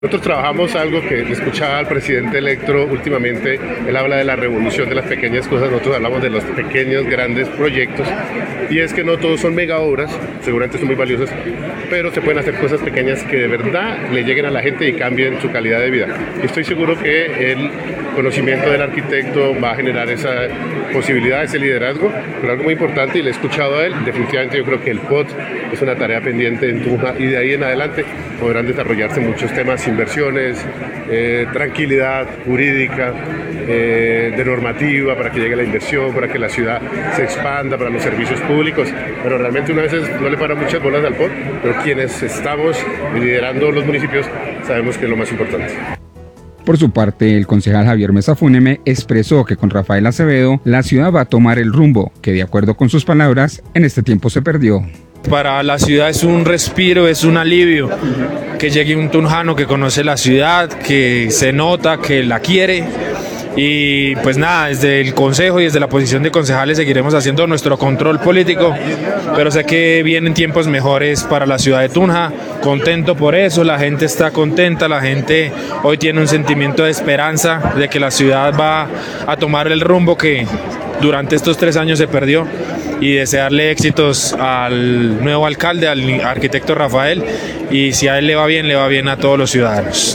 Nosotros trabajamos algo que escuchaba al presidente electo últimamente. Él habla de la revolución de las pequeñas cosas, nosotros hablamos de los pequeños grandes proyectos, y es que no todos son mega obras, seguramente son muy valiosas, pero se pueden hacer cosas pequeñas que de verdad le lleguen a la gente y cambien su calidad de vida. Y estoy seguro que el conocimiento del arquitecto va a generar esa posibilidad, ese liderazgo, pero algo muy importante, y le he escuchado a él, definitivamente yo creo que el POT es una tarea pendiente en Tunja, y de ahí en adelante podrán desarrollarse muchos temas, inversiones, tranquilidad jurídica, de normativa para que llegue la inversión, para que la ciudad se expanda, para los servicios públicos. Pero realmente una vez no le para muchas bolas al POT, pero quienes estamos liderando los municipios sabemos que es lo más importante. Por su parte, el concejal Javier Mesa Fúneme expresó que con Rafael Acevedo la ciudad va a tomar el rumbo que, de acuerdo con sus palabras, en este tiempo se perdió. Para la ciudad es un respiro, es un alivio que llegue un tunjano que conoce la ciudad, que se nota, que la quiere. Y pues nada, desde el consejo y desde la posición de concejales seguiremos haciendo nuestro control político, pero sé que vienen tiempos mejores para la ciudad de Tunja. Contento por eso, la gente está contenta, la gente hoy tiene un sentimiento de esperanza de que la ciudad va a tomar el rumbo que durante estos 3 años se perdió, y desearle éxitos al nuevo alcalde, al arquitecto Rafael, y si a él le va bien a todos los ciudadanos.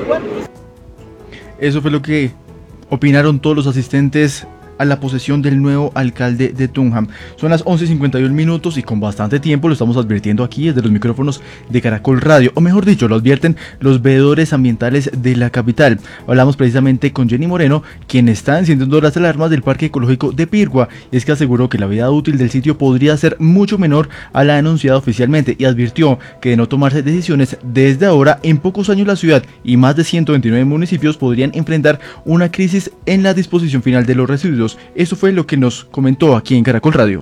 Eso fue lo que opinaron todos los asistentes a la posesión del nuevo alcalde de Tunja. Son las 11:51 minutos y con bastante tiempo lo estamos advirtiendo aquí desde los micrófonos de Caracol Radio, o mejor dicho, lo advierten los veedores ambientales de la capital. Hablamos precisamente con Jenny Moreno, quien está encendiendo las alarmas del Parque Ecológico de Pirgua, y es que aseguró que la vida útil del sitio podría ser mucho menor a la anunciada oficialmente, y advirtió que de no tomarse decisiones desde ahora, en pocos años la ciudad y más de 129 municipios podrían enfrentar una crisis en la disposición final de los residuos. Eso fue lo que nos comentó aquí en Caracol Radio.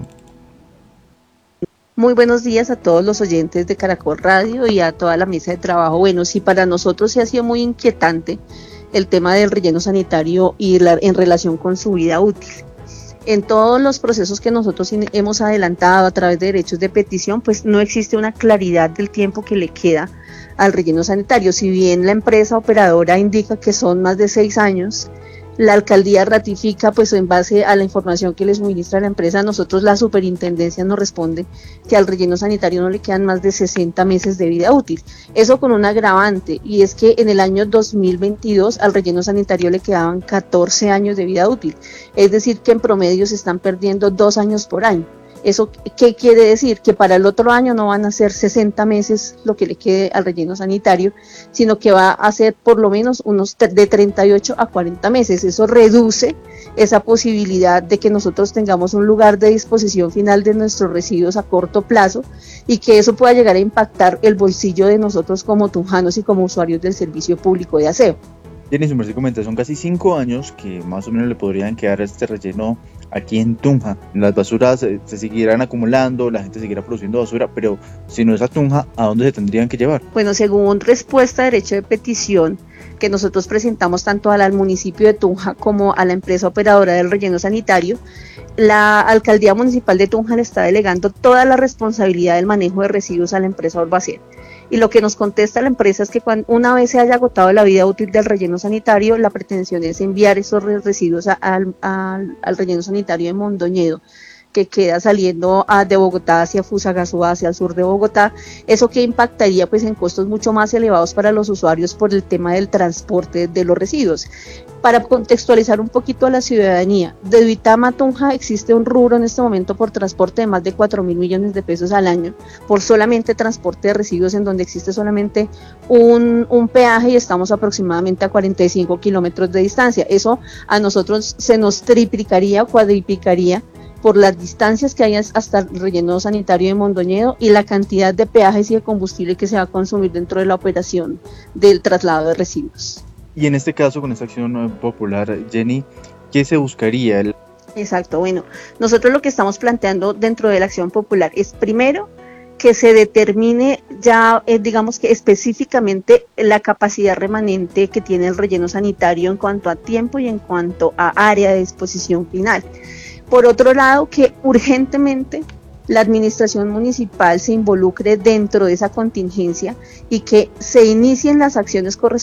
Muy buenos días a todos los oyentes de Caracol Radio y a toda la mesa de trabajo. Bueno, sí, para nosotros sí ha sido muy inquietante el tema del relleno sanitario y en relación con su vida útil. En todos los procesos que nosotros hemos adelantado a través de derechos de petición, pues no existe una claridad del tiempo que le queda al relleno sanitario. Si bien la empresa operadora indica que son más de 6 años, la alcaldía ratifica, pues en base a la información que le suministra la empresa, nosotros la superintendencia nos responde que al relleno sanitario no le quedan más de 60 meses de vida útil. Eso con un agravante, y es que en el año 2022 al relleno sanitario le quedaban 14 años de vida útil, es decir que en promedio se están perdiendo 2 años por año. ¿Eso qué quiere decir? Que para el otro año no van a ser 60 meses lo que le quede al relleno sanitario, sino que va a ser por lo menos unos de 38 a 40 meses. Eso reduce esa posibilidad de que nosotros tengamos un lugar de disposición final de nuestros residuos a corto plazo, y que eso pueda llegar a impactar el bolsillo de nosotros como tunjanos y como usuarios del servicio público de aseo. Jenny, su merced comenta, son casi 5 años que más o menos le podrían quedar este relleno aquí en Tunja. Las basuras se seguirán acumulando, la gente seguirá produciendo basura, pero si no es a Tunja, ¿a dónde se tendrían que llevar? Bueno, según respuesta de derecho de petición que nosotros presentamos tanto al municipio de Tunja como a la empresa operadora del relleno sanitario, la alcaldía municipal de Tunja le está delegando toda la responsabilidad del manejo de residuos a la empresa Urbacén. Y lo que nos contesta la empresa es que una vez se haya agotado la vida útil del relleno sanitario, la pretensión es enviar esos residuos al relleno sanitario de Mondoñedo, que queda saliendo de Bogotá hacia Fusagasugá, hacia el sur de Bogotá. Eso que impactaría pues en costos mucho más elevados para los usuarios por el tema del transporte de los residuos. Para contextualizar un poquito a la ciudadanía, de Duitama a Tunja existe un rubro en este momento por transporte de más de 4.000 millones de pesos al año, por solamente transporte de residuos, en donde existe solamente un peaje, y estamos aproximadamente a 45 kilómetros de distancia. Eso a nosotros se nos triplicaría o cuadriplicaría por las distancias que hay hasta el relleno sanitario de Mondoñedo y la cantidad de peajes y de combustible que se va a consumir dentro de la operación del traslado de residuos. Y en este caso, con esta acción popular, Jenny, ¿qué se buscaría? Exacto, bueno, nosotros lo que estamos planteando dentro de la acción popular es, primero, que se determine ya, digamos que específicamente la capacidad remanente que tiene el relleno sanitario en cuanto a tiempo y en cuanto a área de disposición final. Por otro lado, que urgentemente la administración municipal se involucre dentro de esa contingencia y que se inicien las acciones correspondientes